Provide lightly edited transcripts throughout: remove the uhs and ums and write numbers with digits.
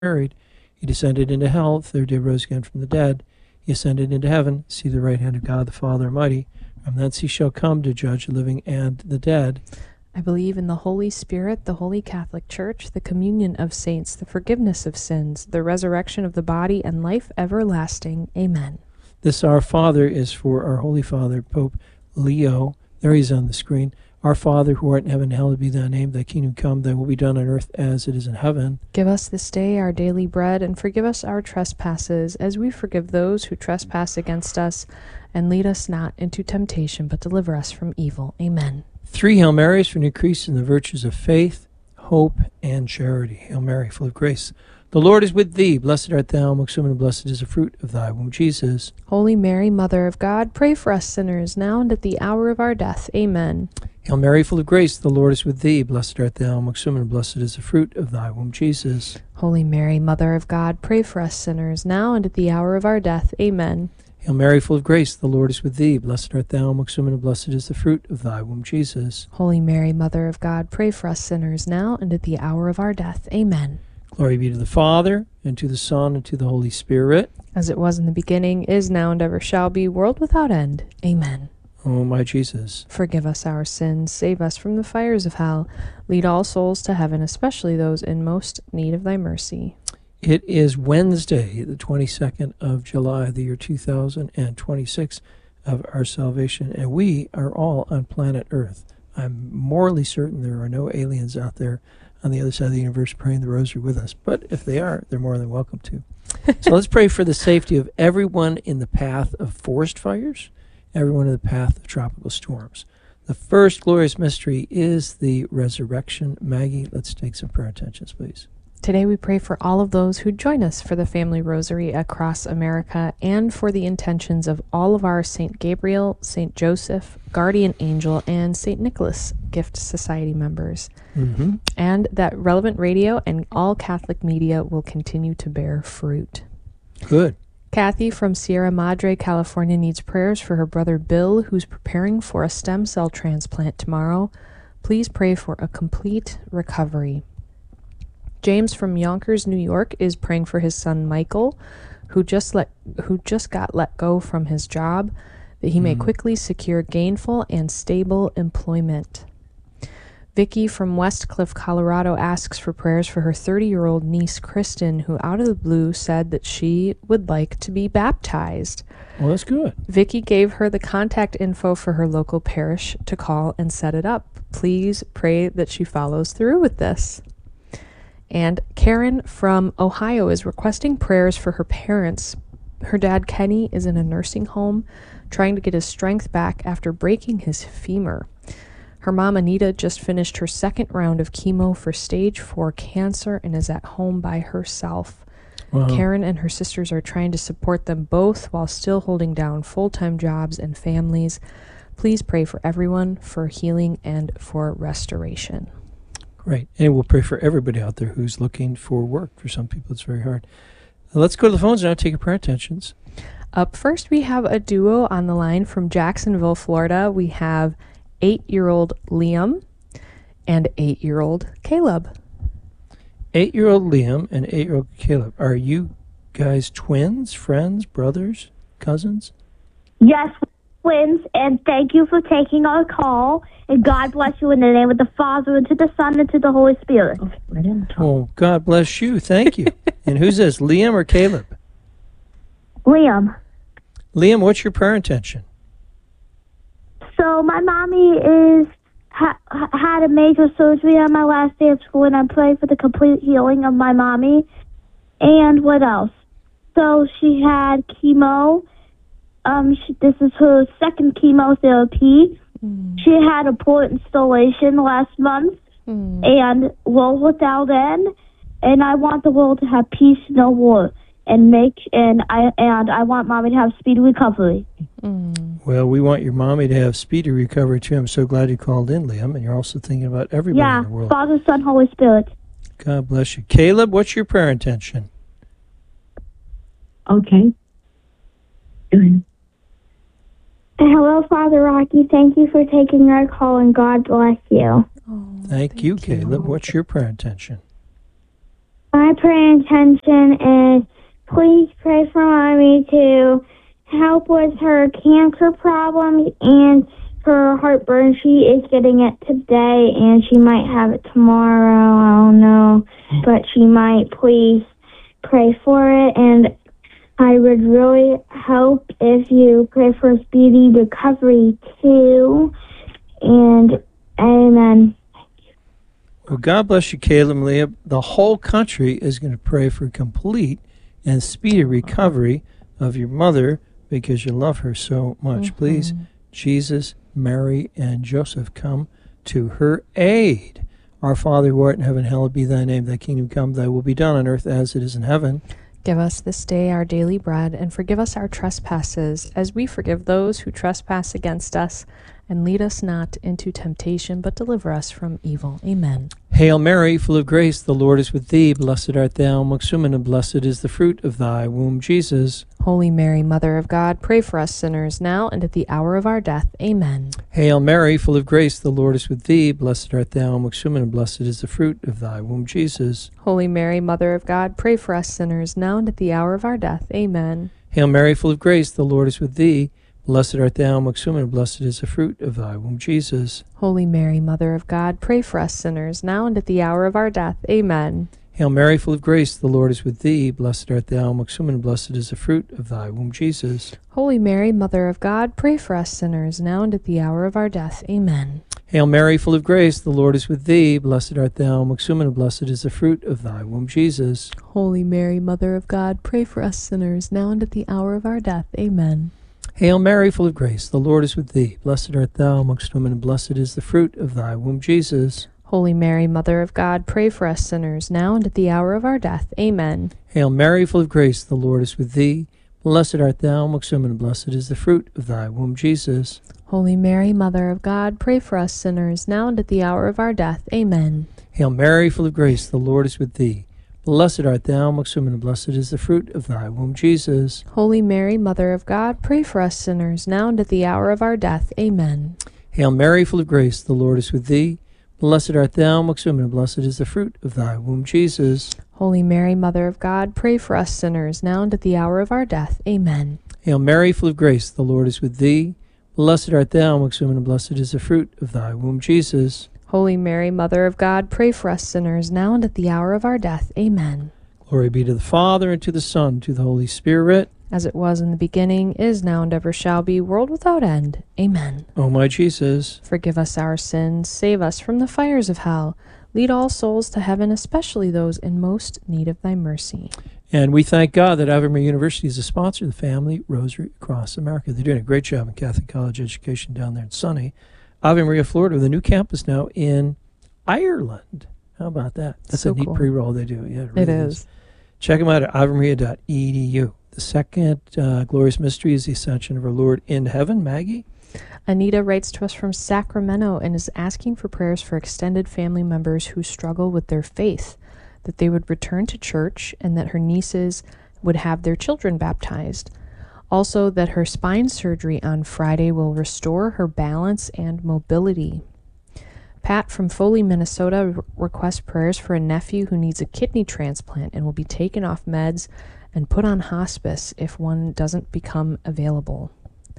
buried. He descended into hell. Third day rose again from the dead. He ascended into heaven. See the right hand of God the Father Almighty. From thence he shall come to judge the living and the dead. I believe in the Holy Spirit, the Holy Catholic Church, the communion of saints, the forgiveness of sins, the resurrection of the body, and life everlasting. Amen. This Our Father is for our Holy Father, Pope Leo. There he is on the screen. Our Father, who art in heaven, hallowed be thy name. Thy kingdom come, thy will be done on earth as it is in heaven. Give us this day our daily bread, and forgive us our trespasses, as we forgive those who trespass against us. And lead us not into temptation, but deliver us from evil. Amen. 3 Hail Marys for an increase in the virtues of faith, hope, and charity. Hail Mary, full of grace. The Lord is with thee. Blessed art thou amongst women, and blessed is the fruit of thy womb, Jesus. Holy Mary, Mother of God, pray for us sinners, now and at the hour of our death. Amen. Hail Mary, full of grace. The Lord is with thee. Blessed art thou amongst women, and blessed is the fruit of thy womb, Jesus. Holy Mary, Mother of God, pray for us sinners, now and at the hour of our death. Amen. Hail Mary, full of grace, the Lord is with thee. Blessed art thou amongst women, and blessed is the fruit of thy womb, Jesus. Holy Mary, Mother of God, pray for us sinners, now and at the hour of our death. Amen. Glory be to the Father, and to the Son, and to the Holy Spirit. As it was in the beginning, is now, and ever shall be, world without end. Amen. O my Jesus, forgive us our sins, save us from the fires of hell, lead all souls to heaven, especially those in most need of thy mercy. it is Wednesday, the 22nd of July, the year 2026 of our salvation, and we are all on planet Earth. I'm morally certain there are no aliens out there on the other side of the universe praying the rosary with us, but if they are, they're more than welcome to. So let's pray for the safety of everyone in the path of forest fires, everyone in the path of tropical storms. The first glorious mystery is the resurrection. Maggie, let's take some prayer intentions, please. Today we pray for all of those who join us for the Family Rosary across America and for the intentions of all of our St. Gabriel, St. Joseph, Guardian Angel, and St. Nicholas Gift Society members. Mm-hmm. And that Relevant Radio and all Catholic media will continue to bear fruit. Good. Kathy from Sierra Madre, California needs prayers for her brother Bill, who's preparing for a stem cell transplant tomorrow. Please pray for a complete recovery. James from Yonkers, New York, is praying for his son Michael, who just got let go from his job, that he may quickly secure gainful and stable employment. Vicky from West Cliff, Colorado, asks for prayers for her 30-year-old niece Kristen, who out of the blue said that she would like to be baptized. Well, that's good. Vicky gave her the contact info for her local parish to call and set it up. Please pray that she follows through with this. And Karen from Ohio is requesting prayers for her parents. Her dad, Kenny, is in a nursing home trying to get his strength back after breaking his femur. Her mom, Anita, just finished her second round of chemo for stage 4 cancer and is at home by herself. Wow. Karen and her sisters are trying to support them both while still holding down full-time jobs and families. Please pray for everyone, for healing, and for restoration. Great. And we'll pray for everybody out there who's looking for work. For some people, it's very hard. Let's go to the phones now and take your prayer intentions. Up first, we have a duo on the line from Jacksonville, Florida. We have 8-year-old Liam and 8-year-old Caleb. 8-year-old Liam and 8-year-old Caleb. Are you guys twins, friends, brothers, cousins? Yes, twins, and thank you for taking our call. And God bless you in the name of the Father, and to the Son, and to the Holy Spirit. Oh, God bless you. Thank you. And who's this, Liam or Caleb? Liam. Liam, what's your prayer intention? So my mommy had a major surgery on my last day of school, and I'm praying for the complete healing of my mommy. And what else? So she had chemo. This is her second chemotherapy. She had a port installation last month, and world without end. And I want the world to have peace, no war, and I want mommy to have speedy recovery. Well, we want your mommy to have speedy recovery too. I'm so glad you called in, Liam, and you're also thinking about everybody in the world. Father, Son, Holy Spirit. God bless you. Caleb, what's your prayer intention? Okay. Hello, Father Rocky. Thank you for taking our call, and God bless you. Thank you, Caleb. What's your prayer intention? My prayer intention is please pray for Mommy to help with her cancer problems and her heartburn. She is getting it today and she might have it tomorrow. I don't know. But she might. Please pray for it. And I would really hope if you pray for a speedy recovery too. And amen. Well, God bless you, Caleb and Leah. The whole country is going to pray for complete and speedy recovery of your mother because you love her so much. Please, Jesus, Mary, and Joseph, come to her aid. Our Father who art in heaven, hallowed be thy name. Thy kingdom come, thy will be done on earth as it is in heaven. Give us this day our daily bread, and forgive us our trespasses, as we forgive those who trespass against us. And lead us not into temptation, but deliver us from evil. Amen. Hail Mary, full of grace, the Lord is with thee. Blessed art thou amongst women, and blessed is the fruit of thy womb, Jesus. Holy Mary, Mother of God, pray for us sinners, now and at the hour of our death. Amen. Hail Mary, full of grace, the Lord is with thee. Blessed art thou amongst women, and blessed is the fruit of thy womb, Jesus. Holy Mary, Mother of God, pray for us sinners, now and at the hour of our death. Amen. Hail Mary, full of grace, the Lord is with thee. Blessed art thou amongst women, and blessed is the fruit of thy womb, Jesus. Holy Mary, Mother of God, pray for us sinners, now and at the hour of our death. Amen. Hail Mary, full of grace, the Lord is with thee. Blessed art thou amongst women, and blessed is the fruit of thy womb, Jesus. Holy Mary, Mother of God, pray for us sinners, now and at the hour of our death. Amen. Hail Mary, full of grace, the Lord is with thee. Blessed art thou amongst women, and blessed is the fruit of thy womb, Jesus. Holy Mary, Mother of God, pray for us sinners, now and at the hour of our death. Amen. Hail Mary, full of grace, the Lord is with thee. Blessed art thou amongst women, and blessed is the fruit of thy womb, Jesus. Holy Mary, Mother of God, pray for us sinners, now and at the hour of our death. Amen. Hail Mary, full of grace, the Lord is with thee. Blessed art thou amongst women, and blessed is the fruit of thy womb, Jesus. Holy Mary, Mother of God, pray for us sinners, now and at the hour of our death. Amen. Hail Mary, full of grace, the Lord is with thee. Blessed art thou amongst women, and blessed is the fruit of thy womb, Jesus. Holy Mary, Mother of God, pray for us sinners, now and at the hour of our death. Amen. Hail Mary, full of grace, the Lord is with thee. Blessed art thou amongst women, and blessed is the fruit of thy womb, Jesus. Holy Mary, Mother of God, pray for us sinners, now and at the hour of our death. Amen. Hail Mary, full of grace, the Lord is with thee. Blessed art thou amongst women, and blessed is the fruit of thy womb, Jesus. Holy Mary, Mother of God, pray for us sinners, now and at the hour of our death. Amen. Glory be to the Father, and to the Son, and to the Holy Spirit. As it was in the beginning, is now, and ever shall be, world without end. Amen. O my Jesus, Forgive us our sins, save us from the fires of hell. Lead all souls to heaven, especially those in most need of thy mercy. and we thank God that Ave Maria University is a sponsor of the Family Rosary Across America. They're doing a great job in Catholic college education down there in sunny Ave Maria, Florida, with a new campus now in Ireland. How about that? That's So a neat cool. pre-roll they do. Yeah, It really is. Check them out at avemaria.edu. The second glorious mystery is the ascension of our Lord in heaven. Maggie? Anita writes to us from Sacramento and is asking for prayers for extended family members who struggle with their faith, that they would return to church and that her nieces would have their children baptized. Also, that her spine surgery on Friday will restore her balance and mobility. Pat from Foley, Minnesota requests prayers for a nephew who needs a kidney transplant and will be taken off meds and put on hospice if one doesn't become available.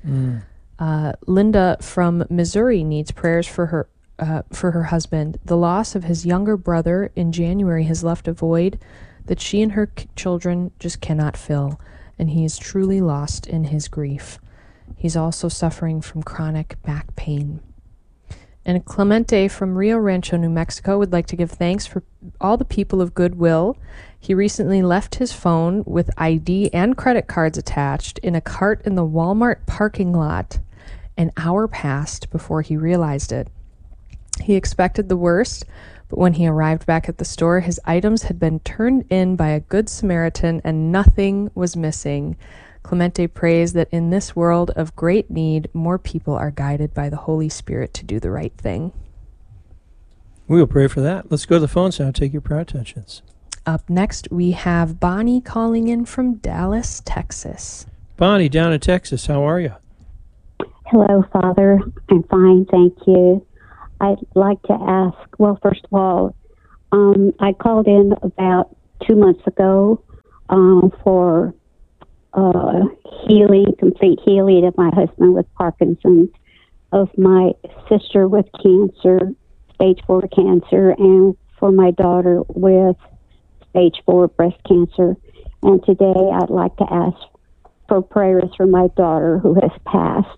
Linda from Missouri needs prayers for her husband. The loss of his younger brother in January has left a void that she and her children just cannot fill, and he is truly lost in his grief. He's also suffering from chronic back pain. And Clemente from Rio Rancho, New Mexico would like to give thanks for all the people of goodwill. He recently left his phone with ID and credit cards attached in a cart in the Walmart parking lot. An hour passed before he realized it. He expected the worst, but when he arrived back at the store, his items had been turned in by a good Samaritan and nothing was missing. Clemente prays that in this world of great need, more people are guided by the Holy Spirit to do the right thing. We will pray for that. Let's go to the phones now. Take your prayer intentions. Up next, we have Bonnie calling in from Dallas, Texas. Bonnie, down in Texas, how are you? Hello, Father. I'm fine, thank you. I'd like to ask, well, first of all, I called in about 2 months ago for healing, complete healing of my husband with Parkinson's, of my sister with cancer, stage 4 cancer, and for my daughter with stage 4 breast cancer. And today I'd like to ask for prayers for my daughter who has passed.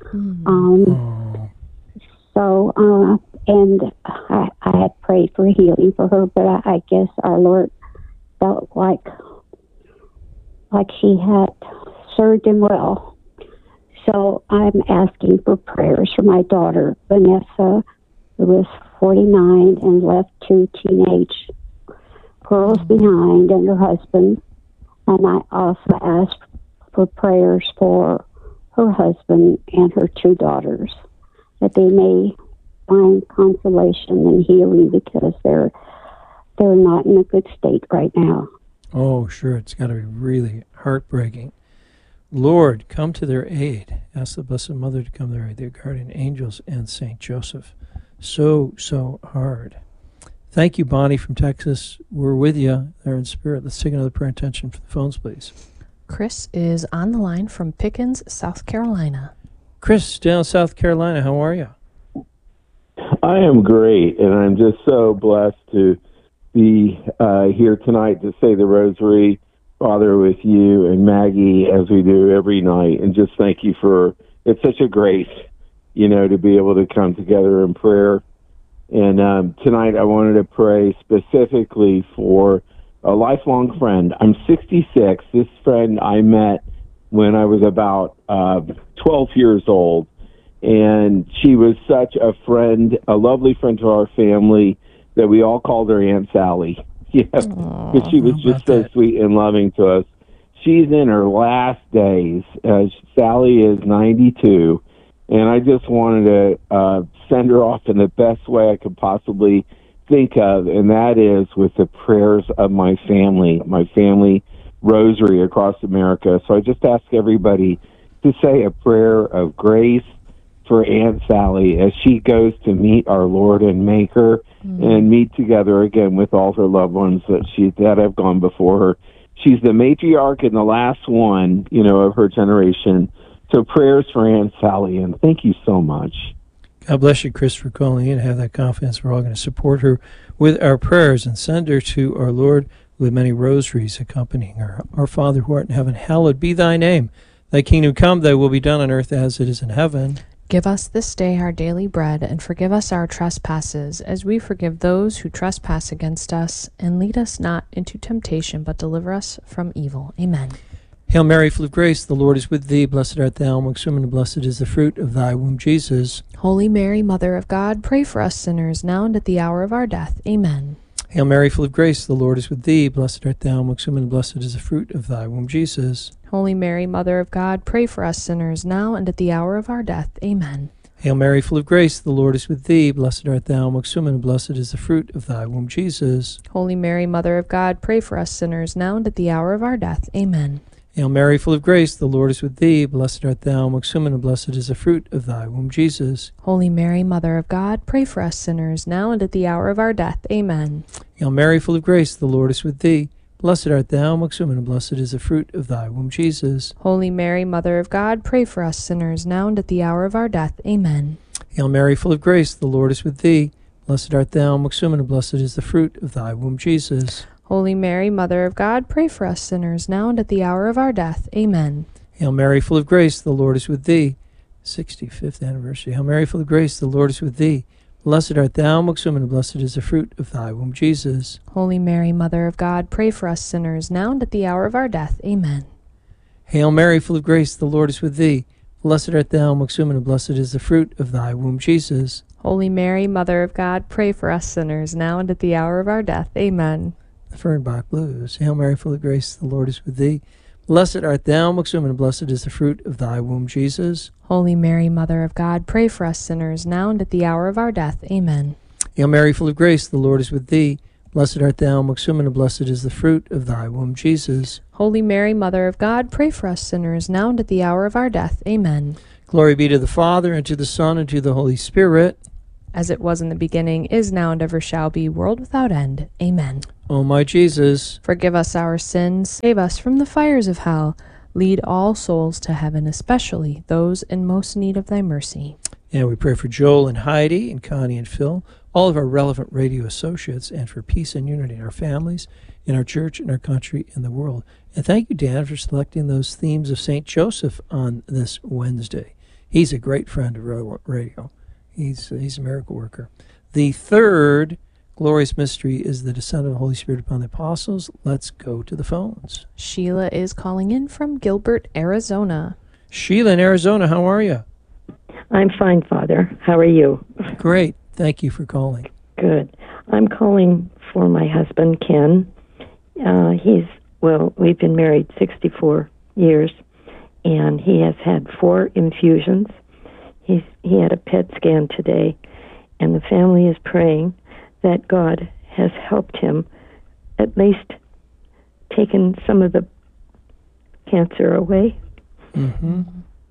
And I had prayed for healing for her, but I guess our Lord felt like she had served him well. So I'm asking for prayers for my daughter, Vanessa, who was 49 and left 2 teenage girls behind, and her husband. And I also ask for prayers for her husband and her 2 daughters, that they may find consolation and healing, because they're not in a good state right now. Oh, sure. It's got to be really heartbreaking. Lord, come to their aid. Ask the Blessed Mother to come to their aid, their guardian angels, and Saint Joseph. So hard. Thank you, Bonnie from Texas. We're with you there in spirit. Let's take another prayer intention for the phones, please. Chris is on the line from Pickens, South Carolina. Chris, down South Carolina, how are you? I am great, and I'm just so blessed to be here tonight to say the Rosary, Father, with you and Maggie, as we do every night, and just thank you for, it's such a grace, to be able to come together in prayer. And tonight I wanted to pray specifically for a lifelong friend. I'm 66. This friend I met when I was about 12 years old, and she was such a friend, a lovely friend to our family, that we all called her Aunt Sally. Because she was just so sweet and loving to us. She's in her last days. Sally is 92, and I just wanted to send her off in the best way I could possibly think of, and that is with the prayers of my family rosary across America. So I just ask everybody to say a prayer of grace for Aunt Sally as she goes to meet our Lord and Maker and meet together again with all her loved ones that have gone before her. She's the matriarch and the last one, of her generation. So prayers for Aunt Sally, and thank you so much. God bless you, Chris, for calling in. Have that confidence. We're all going to support her with our prayers and send her to our Lord with many rosaries accompanying her. Our Father who art in heaven, hallowed be thy name. Thy kingdom come, thy will be done on earth as it is in heaven. Give us this day our daily bread, and forgive us our trespasses, as we forgive those who trespass against us. And lead us not into temptation, but deliver us from evil. Amen. Hail Mary, full of grace, the Lord is with thee. Blessed art thou amongst women, and blessed is the fruit of thy womb, Jesus. Holy Mary, Mother of God, pray for us sinners, now and at the hour of our death. Amen. Hail Mary, full of grace, the Lord is with thee. Blessed art thou amongst women, and blessed is the fruit of thy womb, Jesus. Holy Mary, Mother of God, pray for us sinners, now and at the hour of our death. Amen. Hail Mary, full of grace, the Lord is with thee. Blessed art thou amongst women, and blessed is the fruit of thy womb, Jesus. Holy Mary, Mother of God, pray for us sinners, now and at the hour of our death. Amen. Hail Mary, full of grace, the Lord is with thee. Blessed art thou amongst women, and blessed is the fruit of thy womb, Jesus. Holy Mary, Mother of God, pray for us sinners, now and at the hour of our death. Amen. Hail Mary, full of grace, the Lord is with thee. Blessed art thou amongst women, and blessed is the fruit of thy womb, Jesus. Holy Mary, Mother of God, pray for us sinners, now and at the hour of our death. Amen. Hail Mary, full of grace, the Lord is with thee. Blessed art thou amongst women, and blessed is the fruit of thy womb, Jesus. Holy Mary, Mother of God, pray for us sinners, now and at the hour of our death. Amen. Hail Mary, full of grace, the Lord is with thee. 65th anniversary. Hail Mary, full of grace, the Lord is with thee. Blessed art thou amongst women, and blessed is the fruit of thy womb, Jesus. Holy Mary, Mother of God, pray for us sinners, now and at the hour of our death. Amen. Hail Mary, full of grace, the Lord is with thee. Blessed art thou amongst women, and blessed is the fruit of thy womb, Jesus. Holy Mary, Mother of God, pray for us sinners, now and at the hour of our death. Amen. The Fernbach Blues. Hail Mary, full of grace, the Lord is with thee. Blessed art thou amongst women, and blessed is the fruit of thy womb, Jesus. Holy Mary, Mother of God, pray for us sinners, now and at the hour of our death. Amen. Hail Mary, full of grace, the Lord is with thee. Blessed art thou amongst women, and blessed is the fruit of thy womb, Jesus. Holy Mary, Mother of God, pray for us sinners, now and at the hour of our death. Amen. Glory be to the Father, and to the Son, and to the Holy Spirit. as it was in the beginning, is now, and ever shall be, world without end. Amen. O my Jesus, Forgive us our sins, save us from the fires of hell, lead all souls to heaven, especially those in most need of thy mercy. and we pray for Joel and Heidi and Connie and Phil, all of our relevant radio associates, and for peace and unity in our families, in our church, in our country, in the world. And thank you, Dan, for selecting those themes of St. Joseph on this Wednesday. He's a great friend of radio. He's a miracle worker. The third glorious mystery is the descent of the Holy Spirit upon the apostles. Let's go to the phones. Sheila is calling in from Gilbert, Arizona. Sheila in Arizona, how are you? I'm fine, Father. How are you? Great. Thank you for calling. Good. I'm calling for my husband, Ken. We've been married 64 years, and he has had 4 infusions. He had a PET scan today, and the family is praying that God has helped him, at least taken some of the cancer away. Mm-hmm.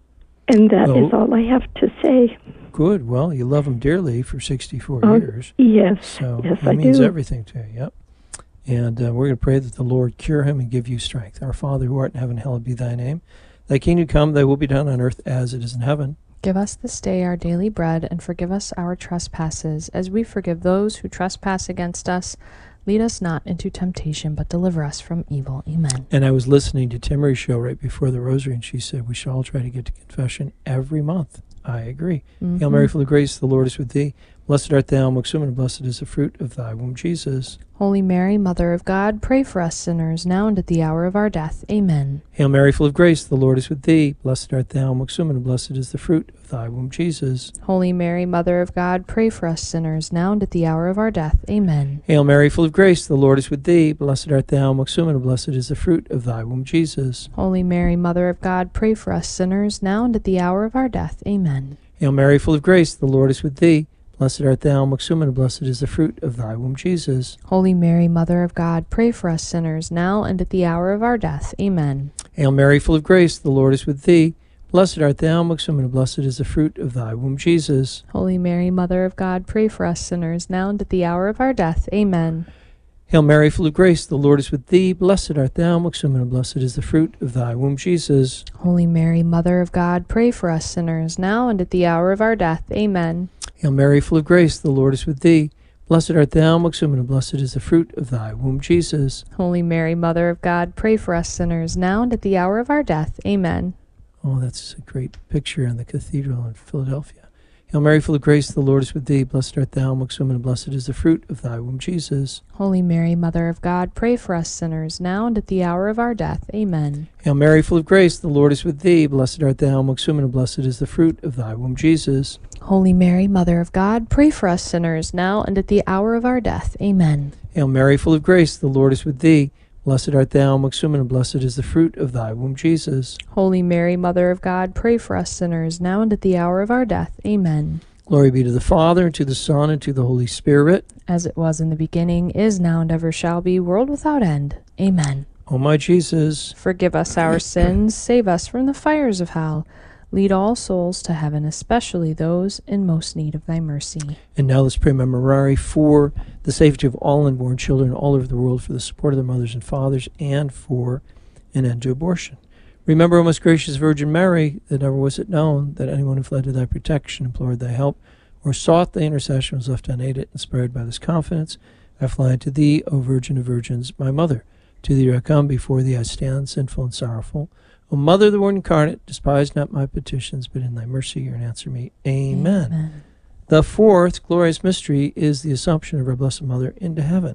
And that is all I have to say. Good. Well, you love him dearly for 64 years. Yes. So yes, that I means do. everything to you. Yep. And we're going to pray that the Lord cure him and give you strength. Our Father who art in heaven, hallowed be thy name. Thy kingdom come, thy will be done on earth as it is in heaven. Give us this day our daily bread, and forgive us our trespasses, as we forgive those who trespass against us. Lead us not into temptation, but deliver us from evil. Amen. And I was listening to Timmery's show right before the rosary, and she said we should all try to get to confession every month. I agree. Mm-hmm. Hail Mary, full of grace, the Lord is with thee. Blessed art thou amongst women, and blessed is the fruit of thy womb, Jesus. Holy Mary, Mother of God, pray for us sinners, now and at the hour of our death. Amen. Hail Mary, full of grace, the Lord is with thee. Blessed art thou amongst women, and blessed is the fruit of thy womb, Jesus. Holy Mary, Mother of God, pray for us sinners, now and at the hour of our death. Amen. Hail Mary, full of grace, the Lord is with thee. Blessed art thou amongst women, and blessed is the fruit of thy womb, Jesus. Holy Mary, Mother of God, pray for us sinners, now and at the hour of our death. Amen. Hail Mary, full of grace, the Lord is with thee. Blessed art thou amongst women, and blessed is the fruit of thy womb, Jesus. Holy Mary, Mother of God, pray for us sinners, now and at the hour of our death. Amen. Hail Mary, full of grace, the Lord is with thee. Blessed art thou amongst women, and blessed is the fruit of thy womb, Jesus. Holy Mary, Mother of God, pray for us sinners, now and at the hour of our death. Amen. Hail Mary, full of grace, the Lord is with thee. Blessed art thou amongst women, and blessed is the fruit of thy womb, Jesus. Holy Mary, Mother of God, pray for us sinners, now and at the hour of our death. Amen. Hail Mary, full of grace, the Lord is with thee. Blessed art thou amongst women, and blessed is the fruit of thy womb, Jesus. Holy Mary, Mother of God, pray for us sinners, now and at the hour of our death. Amen. Oh, that's a great picture in the cathedral in Philadelphia. Hail Mary, full of grace, the Lord is with thee. Blessed art thou amongst women, and blessed is the fruit of thy womb, Jesus. Holy Mary, Mother of God, pray for us sinners, now and at the hour of our death. Amen. Hail Mary, full of grace, the Lord is with thee. Blessed art thou amongst women, and blessed is the fruit of thy womb, Jesus. Holy Mary, Mother of God, pray for us sinners, now and at the hour of our death. Amen. Hail Mary, full of grace, the Lord is with thee. Blessed art thou amongst women, and blessed is the fruit of thy womb, Jesus. Holy Mary, Mother of God, pray for us sinners, now and at the hour of our death. Amen. Glory be to the Father, and to the Son, and to the Holy Spirit. As it was in the beginning, is now, and ever shall be, world without end. Amen. O my Jesus, Forgive us our sins, save us from the fires of hell. Lead all souls to heaven, especially those in most need of thy mercy. and now let's pray Memorare for the safety of all unborn children all over the world, for the support of their mothers and fathers, and for an end to abortion. Remember, O most gracious Virgin Mary, that never was it known that anyone who fled to thy protection, implored thy help, or sought thy intercession was left unaided. Inspired by this confidence, I fly to thee, O Virgin of Virgins, my mother. To thee I come, before thee I stand, sinful and sorrowful. O Mother of the Word incarnate, despise not my petitions, but in thy mercy hear and answer me. Amen. Amen. The fourth glorious mystery is the Assumption of our Blessed Mother into heaven.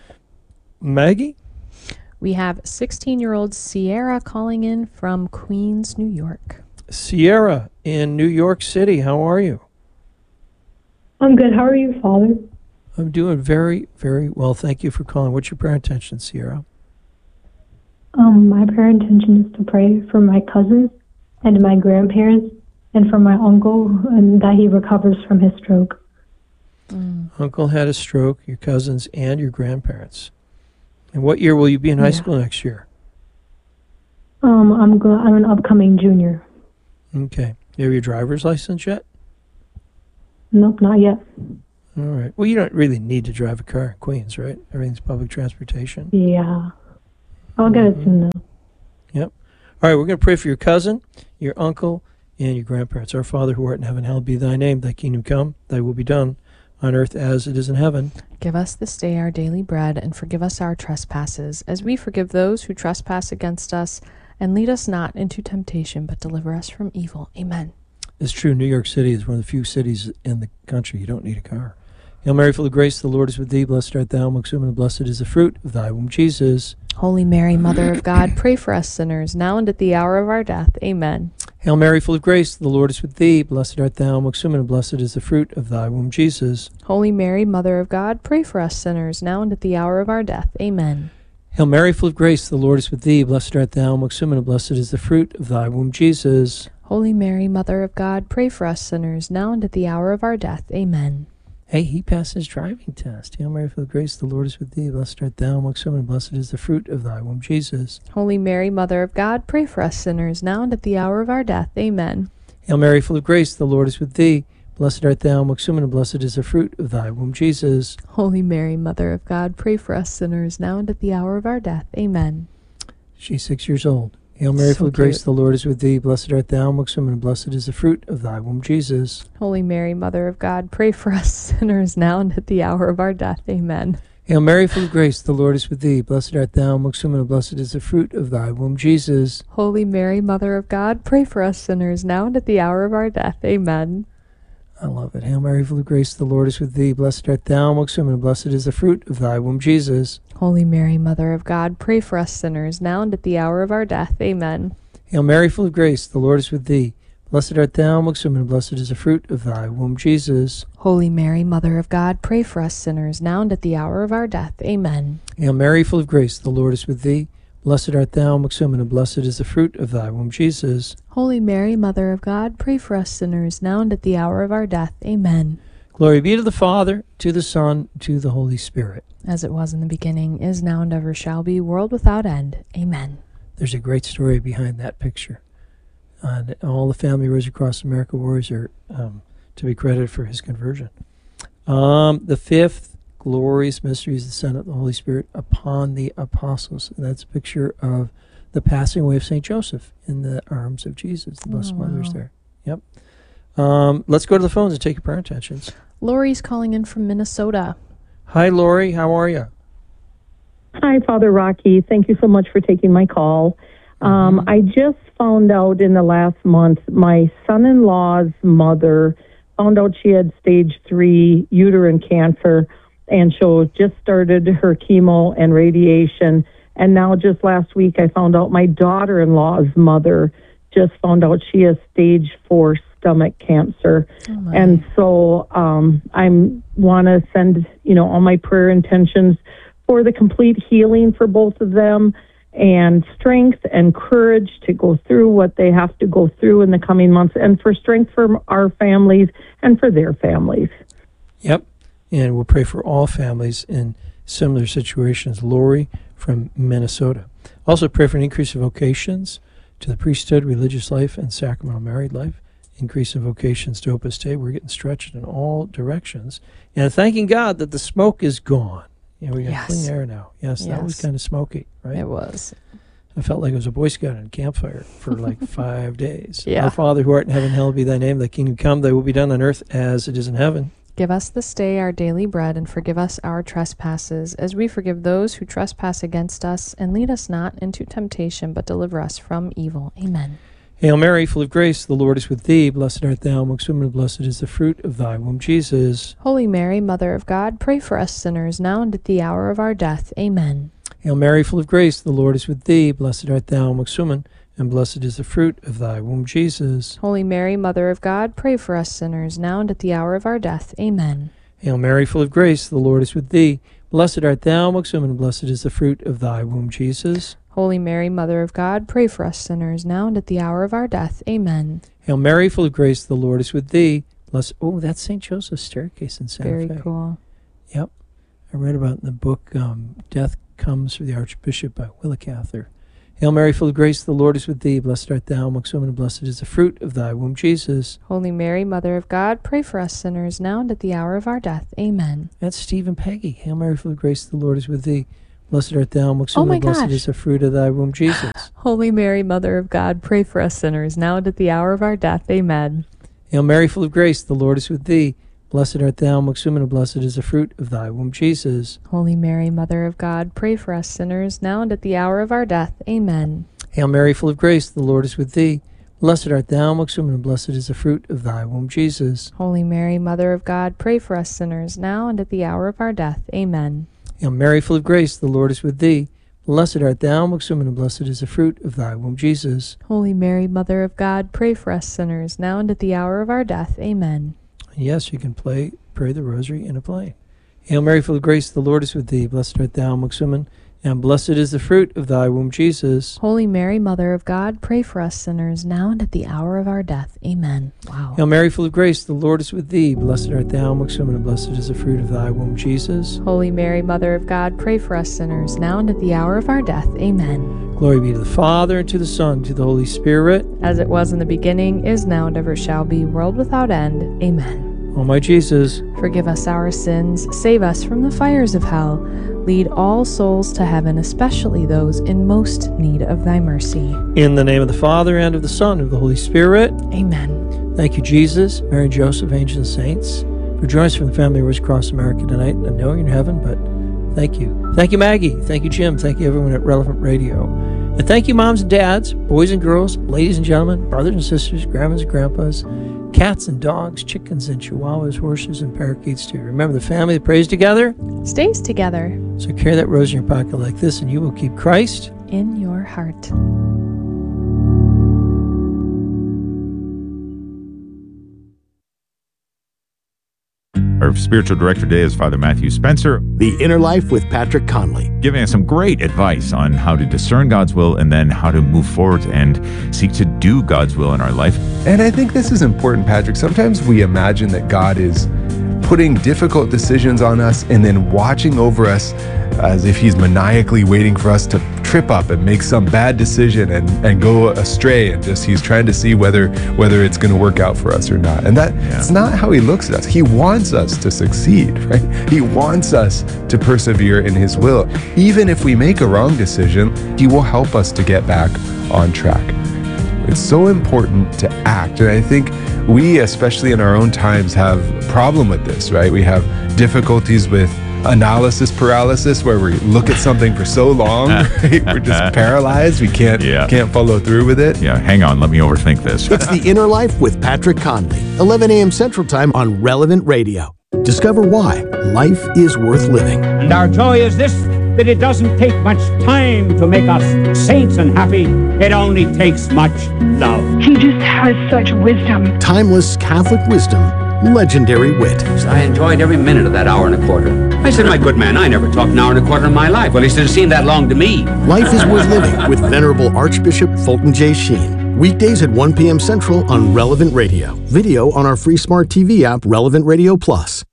Maggie? We have 16-year-old Sierra calling in from Queens, New York. Sierra in New York City, how are you? I'm good. How are you, Father? I'm doing very, very well. Thank you for calling. What's your prayer intention, Sierra? My prayer intention is to pray for my cousins and my grandparents and for my uncle, and that he recovers from his stroke. Uncle had a stroke, your cousins, and your grandparents. And what year will you be in high school next year? I'm an upcoming junior. Okay. You have your driver's license yet? Nope, not yet. All right. Well, you don't really need to drive a car in Queens, right? Everything's public transportation. Yeah. I'll get it soon, though. Yep. All right, we're going to pray for your cousin, your uncle, and your grandparents. Our Father who art in heaven, hallowed be thy name. Thy kingdom come, thy will be done, on earth as it is in heaven. Give us this day our daily bread, and forgive us our trespasses, as we forgive those who trespass against us. And lead us not into temptation, but deliver us from evil. Amen. It's true, New York City is one of the few cities in the country you don't need a car. Hail Mary, full of grace, the Lord is with thee. Blessed art thou amongst women, and blessed is the fruit of thy womb, Jesus. Holy Mary, Mother of God, pray for us sinners, now and at the hour of our death. Amen. Hail Mary, full of grace, the Lord is with thee. Blessed art thou amongst women, and blessed is the fruit of thy womb, Jesus. Holy Mary, Mother of God, pray for us sinners, now and at the hour of our death. Amen. Hail Mary, full of grace, the Lord is with thee. Blessed art thou amongst women, and blessed is the fruit of thy womb, Jesus. Holy Mary, Mother of God, pray for us sinners, now and at the hour of our death. Amen. Hey, he passed his driving test. Hail Mary, full of grace, the Lord is with thee. Blessed art thou amongst women, and blessed is the fruit of thy womb, Jesus. Holy Mary, Mother of God, pray for us sinners, now and at the hour of our death. Amen. Hail Mary, full of grace, the Lord is with thee. Blessed art thou amongst women, and blessed is the fruit of thy womb, Jesus. Holy Mary, Mother of God, pray for us sinners, now and at the hour of our death. Amen. She's 6 years old. Hail Mary, So full of grace, cute. the Lord is with thee. Blessed art thou amongst women, and blessed is the fruit of thy womb, Jesus. Holy Mary, Mother of God, pray for us sinners, now and at the hour of our death. Amen. Hail Mary, full of grace, the Lord is with thee. Blessed art thou amongst women, and blessed is the fruit of thy womb, Jesus. Holy Mary, Mother of God, pray for us sinners, now and at the hour of our death. Amen. I love it. Hail Mary, full of grace, the Lord is with thee. Blessed art thou amongst women, and blessed is the fruit of thy womb, Jesus. Holy Mary, Mother of God, pray for us sinners, now and at the hour of our death. Amen. Hail Mary, full of grace, the Lord is with thee. Blessed art thou amongst women, and blessed is the fruit of thy womb, Jesus. Holy Mary, Mother of God, pray for us sinners, now and at the hour of our death. Amen. Hail Mary, full of grace, the Lord is with thee. Blessed art thou amongst women, and blessed is the fruit of thy womb, Jesus. Holy Mary, Mother of God, pray for us sinners, now and at the hour of our death. Amen. Glory be to the Father, to the Son, to the Holy Spirit. As it was in the beginning, is now, and ever shall be, world without end. Amen. There's a great story behind that picture. And all the family Rosary Cross America Warriors are to be credited for his conversion. The fifth glorious mystery is the Son of the Holy Spirit upon the apostles. And that's a picture of the passing away of St. Joseph in the arms of Jesus. The Blessed Mother is there. Yep. Let's go to the phones and take your prayer intentions. Lori's calling in from Minnesota. Hi, Lori. How are you? Hi, Father Rocky. Thank you so much for taking my call. I just found out in the last month, my son-in-law's mother found out she had stage 3 uterine cancer, and she just started her chemo and radiation. And now just last week, I found out my daughter-in-law's mother just found out she has stage 4 stomach cancer. And so I want to send, all my prayer intentions for the complete healing for both of them, and strength and courage to go through what they have to go through in the coming months, and for strength for our families and for their families. Yep. And we'll pray for all families in similar situations. Lori from Minnesota. Also pray for an increase of vocations to the priesthood, religious life, and sacramental married life. Increase in vocations to Opus Dei. We're getting stretched in all directions. And thanking God that the smoke is gone. We got clean air now. Yes, that was kind of smoky, right? It was. I felt like I was a Boy Scout in a campfire for like 5 days. Yeah. Our Father who art in heaven, hallowed be thy name. Thy kingdom come, thy will be done on earth as it is in heaven. Give us this day our daily bread, and forgive us our trespasses, as we forgive those who trespass against us. And lead us not into temptation, but deliver us from evil. Amen. Hail Mary, full of grace, the Lord is with thee. Blessed art thou amongst women, and blessed is the fruit of thy womb, Jesus. Holy Mary, Mother of God, pray for us sinners, now and at the hour of our death. Amen. Hail Mary, full of grace, the Lord is with thee. Blessed art thou amongst women, and blessed is the fruit of thy womb, Jesus. Holy Mary, Mother of God, pray for us sinners, now and at the hour of our death. Amen. Hail Mary, full of grace, the Lord is with thee. Blessed art thou amongst women, and blessed is the fruit of thy womb, Jesus. Holy Mary, Mother of God, pray for us sinners, now and at the hour of our death. Amen. Hail Mary, full of grace, the Lord is with thee. That's St. Joseph's staircase in Santa Fe. Very cool. Yep. I read about in the book Death Comes for the Archbishop by Willa Cather. Hail Mary, full of grace, the Lord is with thee. Blessed art thou amongst women, and blessed is the fruit of thy womb, Jesus. Holy Mary, Mother of God, pray for us sinners now and at the hour of our death. Amen. That's Steve and Peggy. Hail Mary, full of grace, the Lord is with thee. Blessed art thou amongst women, and blessed is the fruit of thy womb, Jesus. Holy Mary, Mother of God, pray for us sinners now and at the hour of our death. Amen. Hail Mary, full of grace, the Lord is with thee. Blessed art thou amongst women, and blessed is the fruit of thy womb, Jesus. Holy Mary, Mother of God, pray for us sinners now and at the hour of our death. Amen. Hail Mary, full of grace, the Lord is with thee. Blessed art thou amongst women, and blessed is the fruit of thy womb, Jesus. Holy Mary, Mother of God, pray for us sinners now and at the hour of our death. Amen. Hail Mary, full of grace, the Lord is with thee. Blessed art thou amongst women, and blessed is the fruit of thy womb, Jesus. Holy Mary, Mother of God, pray for us sinners now and at the hour of our death. Amen. Yes, you can pray the rosary in a play. Hail Mary, full of grace, the Lord is with thee. Blessed art thou amongst women, and blessed is the fruit of thy womb, Jesus. Holy Mary, Mother of God, pray for us sinners now and at the hour of our death. Amen. Wow. Hail Mary, full of grace, the Lord is with thee. Blessed art thou amongst women, and blessed is the fruit of thy womb, Jesus. Holy Mary, Mother of God, pray for us sinners now and at the hour of our death. Amen. Glory be to the Father, and to the Son, and to the Holy Spirit. As it was in the beginning, is now, and ever shall be, world without end. Amen. O my Jesus, forgive us our sins, save us from the fires of hell, lead all souls to heaven, especially those in most need of thy mercy. In the name of the Father, and of the Son, and of the Holy Spirit. Amen. Thank you, Jesus, Mary, Joseph, angels, and saints, for joining us from the family of Rose Cross America tonight. I know you're in heaven, but thank you. Thank you, Maggie. Thank you, Jim. Thank you, everyone at Relevant Radio. And thank you, moms and dads, boys and girls, ladies and gentlemen, brothers and sisters, grandmas and grandpas, cats and dogs, chickens and chihuahuas, horses and parakeets too. Remember, the family that prays together stays together. So carry that rose in your pocket like this, and you will keep Christ in your heart. Our spiritual director today is Father Matthew Spencer. The Inner Life with Patrick Conley. Giving us some great advice on how to discern God's will and then how to move forward and seek to do God's will in our life. And I think this is important, Patrick. Sometimes we imagine that God is putting difficult decisions on us and then watching over us as if he's maniacally waiting for us to trip up and make some bad decision and go astray, and just he's trying to see whether it's going to work out for us or not. And that's not how he looks at us. He wants us to succeed, right? He wants us to persevere in his will. Even if we make a wrong decision, he will help us to get back on track. It's so important to act. And I think we, especially in our own times, have a problem with this, right? We have difficulties with analysis paralysis, where we look at something for so long, right? We're just paralyzed. We can't follow through with it. Yeah, hang on, let me overthink this. It's The Inner Life with Patrick Conley, 11 a.m. Central Time on Relevant Radio. Discover why life is worth living. And our joy is this, that it doesn't take much time to make us saints and happy. It only takes much love. He just has such wisdom. Timeless Catholic wisdom, legendary wit. I enjoyed every minute of that hour and a quarter. I said, my good man, I never talked an hour and a quarter in my life. Well, he said, it seemed that long to me. Life is worth living with Venerable Archbishop Fulton J. Sheen. Weekdays at 1 p.m. Central on Relevant Radio. Video on our free smart TV app, Relevant Radio Plus.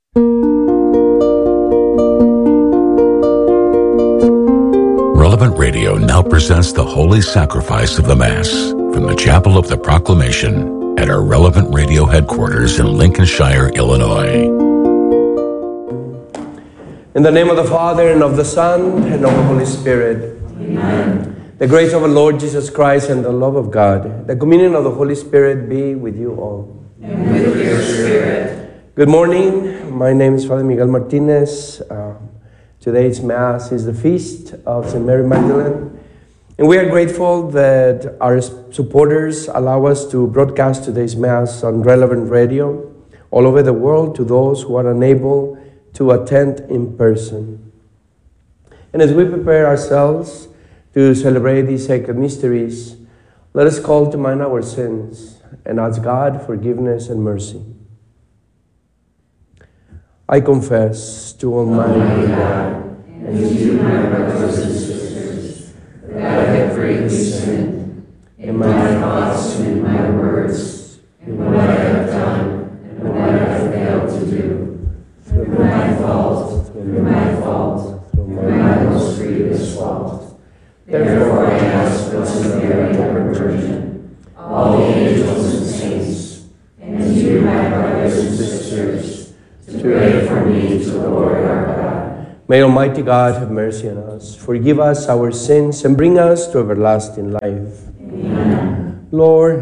Relevant Radio now presents the Holy Sacrifice of the Mass from the Chapel of the Proclamation at our Relevant Radio headquarters in Lincolnshire, Illinois. In the name of the Father, and of the Son, and of the Holy Spirit. Amen. The grace of our Lord Jesus Christ and the love of God, the communion of the Holy Spirit be with you all. And with your spirit. Good morning. My name is Father Miguel Martinez. Today's Mass is the feast of St. Mary Magdalene. And we are grateful that our supporters allow us to broadcast today's Mass on Relevant Radio all over the world to those who are unable to attend in person. And as we prepare ourselves to celebrate these sacred mysteries, let us call to mind our sins and ask God forgiveness and mercy. I confess to Almighty God and to you, my brothers and sisters, that I have greatly sinned in my thoughts and in my words, in what I have done and what I have failed to do, through my fault, through my most grievous fault. Therefore I ask for May Almighty God have mercy on us, forgive us our sins, and bring us to everlasting life. Amen. Lord,